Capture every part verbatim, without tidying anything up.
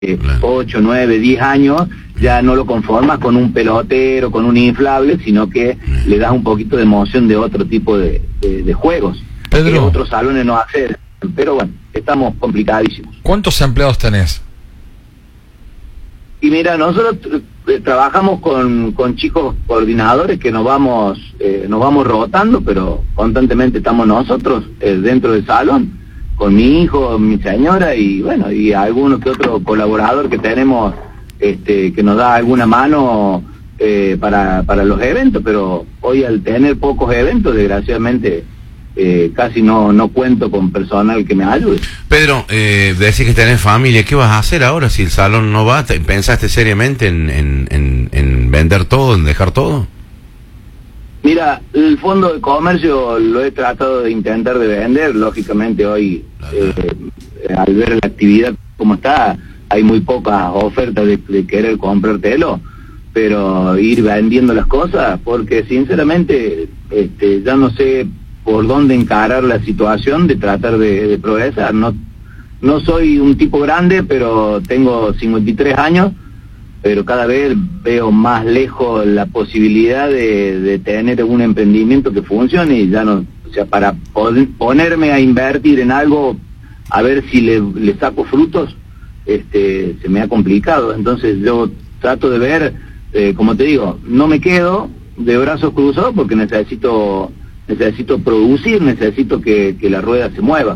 ocho, nueve, diez años, ya no lo conformas con un pelotero, con un inflable, sino que le das un poquito de emoción de otro tipo de, de, de juegos. Pedro, que otros salones no acceden. Pero bueno, estamos complicadísimos. ¿Cuántos empleados tenés? Y mira, nosotros eh, trabajamos con, con chicos coordinadores que nos vamos eh, nos vamos rotando, pero constantemente estamos nosotros eh, dentro del salón, con mi hijo, mi señora y bueno, y alguno que otro colaborador que tenemos este, que nos da alguna mano eh, para, para los eventos, pero hoy al tener pocos eventos, desgraciadamente, Eh, casi no no cuento con personal que me ayude. Pedro, eh, decís que tenés familia, ¿qué vas a hacer ahora si el salón no va? ¿Pensaste seriamente en, en, en, en vender todo, en dejar todo? Mira, el fondo de comercio lo he tratado de intentar de vender, lógicamente hoy eh, al ver la actividad como está, hay muy pocas ofertas de, de querer comprártelo, pero ir vendiendo las cosas, porque sinceramente este, ya no sé por dónde encarar la situación de tratar de, de progresar. No, no soy un tipo grande, pero tengo cincuenta y tres años, pero cada vez veo más lejos la posibilidad de, de tener un emprendimiento que funcione y ya no, o sea, para poder ponerme a invertir en algo, a ver si le, le saco frutos, este, se me ha complicado. Entonces yo trato de ver, eh, como te digo, no me quedo de brazos cruzados porque necesito necesito producir, necesito que, que la rueda se mueva.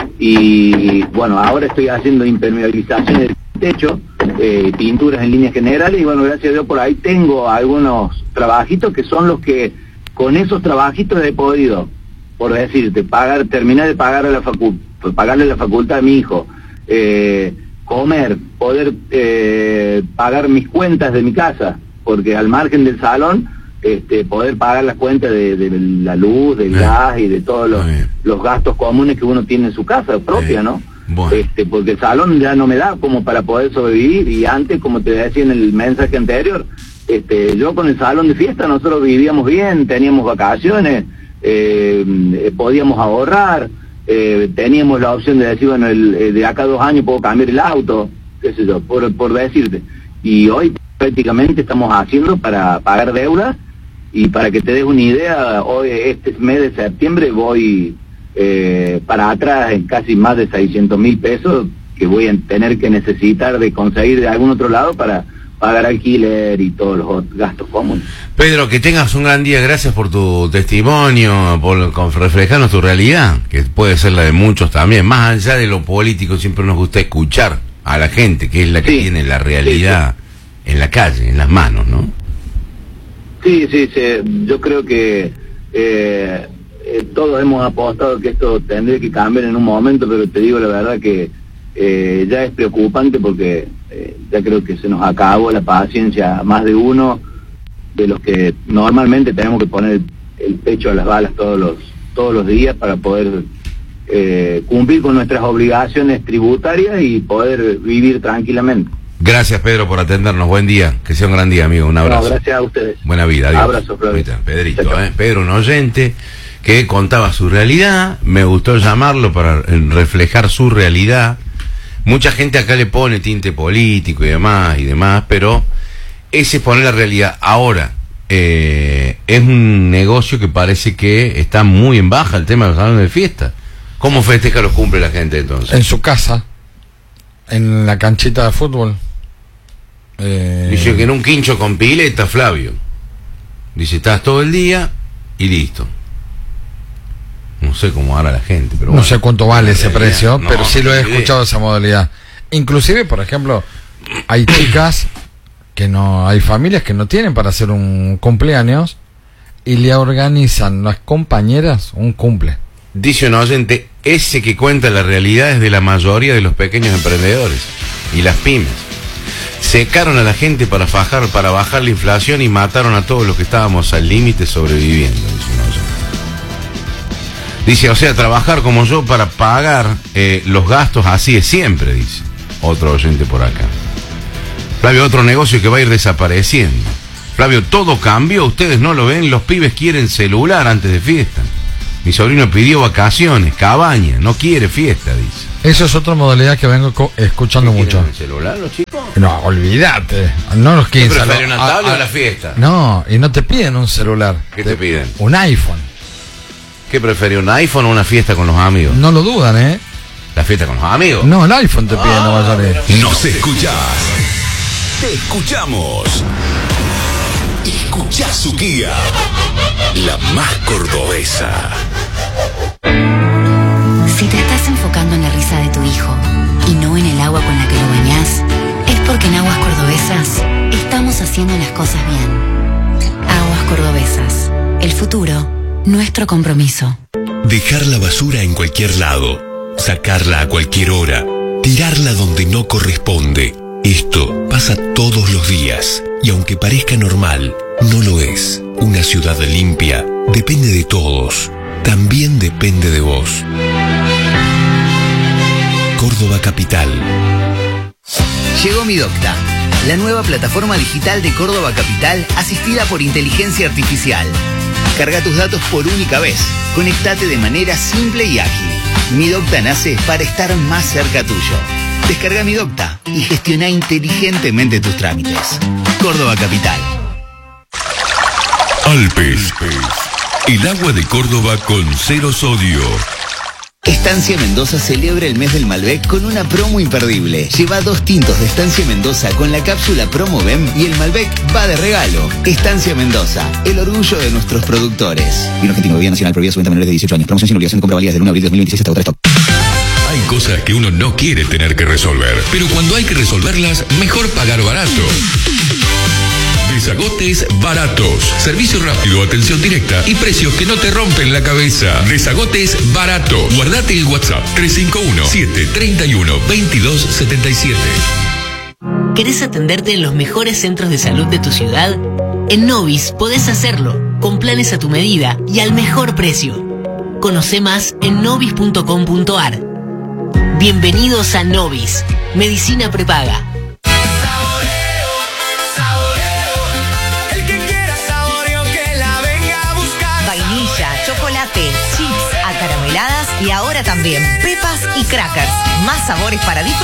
Y bueno, ahora estoy haciendo impermeabilización del techo, eh, pinturas en líneas generales, y bueno, gracias a Dios por ahí tengo algunos trabajitos que son los que, con esos trabajitos he podido, por decirte, pagar, terminar de pagar a la facu pagarle la facultad a mi hijo, eh, comer, poder eh, pagar mis cuentas de mi casa, porque al margen del salón, Este, poder pagar las cuentas de, de la luz, del bien. gas y de todos los, los gastos comunes que uno tiene en su casa propia, bien. ¿no? Bueno. Este, porque el salón ya no me da como para poder sobrevivir, y antes, como te decía en el mensaje anterior, este, yo con el salón de fiesta nosotros vivíamos bien, teníamos vacaciones, eh, podíamos ahorrar, eh, teníamos la opción de decir, bueno, el, de acá a dos años puedo cambiar el auto, qué sé yo, por, por decirte. Y hoy prácticamente estamos haciendo para pagar deudas. Y para que te des una idea, hoy este mes de septiembre voy eh, para atrás en casi más de seiscientos mil pesos que voy a tener que necesitar de conseguir de algún otro lado para pagar alquiler y todos los gastos comunes. Pedro, que tengas un gran día, gracias por tu testimonio, por reflejarnos tu realidad, que puede ser la de muchos también. Más allá de lo político, siempre nos gusta escuchar a la gente, que es la que sí, tiene la realidad sí, sí. en la calle, en las manos, ¿no? Sí, sí, sí, yo creo que eh, eh, todos hemos apostado que esto tendría que cambiar en un momento, pero te digo la verdad que eh, ya es preocupante porque eh, ya creo que se nos acabó la paciencia, más de uno de los que normalmente tenemos que poner el pecho a las balas todos los todos los días para poder eh, cumplir con nuestras obligaciones tributarias y poder vivir tranquilamente. Gracias, Pedro, por atendernos. Buen día. Que sea un gran día, amigo. Un abrazo. No, gracias a ustedes. Buena vida. Adiós. Abrazo, Flor. Pedrito, ¿eh? Pedro, un oyente que contaba su realidad. Me gustó llamarlo para reflejar su realidad. Mucha gente acá le pone tinte político y demás, y demás, pero ese es poner la realidad. Ahora, eh, es un negocio que parece que está muy en baja el tema de los salones de fiesta. ¿Cómo festeja los cumple la gente entonces? En su casa, en la canchita de fútbol. Eh... Dice que en un quincho con pileta, Flavio. Dice, estás todo el día y listo. No sé cómo hará la gente, pero no bueno, sé cuánto vale ese precio, no, pero sí lo he idea. escuchado esa modalidad. Inclusive, por ejemplo, hay chicas que no, hay familias que no tienen para hacer un cumpleaños y le organizan las compañeras un cumple. Dice un oyente, ese que cuenta la realidad es de la mayoría de los pequeños emprendedores y las pymes. Secaron a la gente para bajar, para bajar la inflación y mataron a todos los que estábamos al límite sobreviviendo, dice un oyente. Dice, o sea, trabajar como yo para pagar eh, los gastos así es siempre, dice otro oyente por acá. Flavio, otro negocio que va a ir desapareciendo. Flavio, todo cambió, ustedes no lo ven, los pibes quieren celular antes de fiesta. Mi sobrino pidió vacaciones, cabaña, no quiere fiesta, dice. Eso es otra modalidad que vengo co- escuchando mucho. ¿El celular, los chicos? No, olvídate. No los quince. ¿Qué prefieren, lo- una tablet a- a- o la fiesta? No, y no te piden un celular. ¿Qué te piden? Un iPhone. ¿Qué prefieren, un iPhone o una fiesta con los amigos? No lo dudan, ¿eh? ¿La fiesta con los amigos? No, el iPhone te piden, no mayores. Nos escuchás. Te escuchamos. Escuchá su guía. La más cordobesa. Si te estás enfocando en la risa de tu hijo y no en el agua con la que lo bañás, es porque en Aguas Cordobesas estamos haciendo las cosas bien. Aguas Cordobesas. El futuro, nuestro compromiso. Dejar la basura en cualquier lado. Sacarla a cualquier hora. Tirarla donde no corresponde. Esto pasa todos los días. Y aunque parezca normal, no lo es. Una ciudad limpia depende de todos. También depende de vos. Córdoba Capital. Llegó Mi Docta, la nueva plataforma digital de Córdoba Capital asistida por inteligencia artificial. Carga tus datos por única vez. Conectate de manera simple y ágil. Mi Docta nace para estar más cerca tuyo. Descarga Mi Docta y gestiona inteligentemente tus trámites. Córdoba Capital. Alpes. El agua de Córdoba con cero sodio. Estancia Mendoza celebra el mes del Malbec con una promo imperdible. Lleva dos tintos de Estancia Mendoza con la cápsula Promo B E M y el Malbec va de regalo. Estancia Mendoza, el orgullo de nuestros productores. Vino argentino, Gobierno Nacional, prohibida su venta a menores de dieciocho años. Promoción sin obligación de compra válida desde el uno de abril de dos mil veintiséis hasta otra stock. Hay cosas que uno no quiere tener que resolver, pero cuando hay que resolverlas, mejor pagar barato. Desagotes baratos. Servicio rápido, atención directa y precios que no te rompen la cabeza. Desagotes baratos. Guardate el WhatsApp tres cinco uno, siete tres uno, dos dos siete siete. ¿Querés atenderte en los mejores centros de salud de tu ciudad? En Novis podés hacerlo, con planes a tu medida y al mejor precio. Conoce más en novis punto com punto ar. Bienvenidos a Novis, medicina prepaga. Chocolate, chips, acarameladas y ahora también pepas y crackers. Más sabores para disfrutar.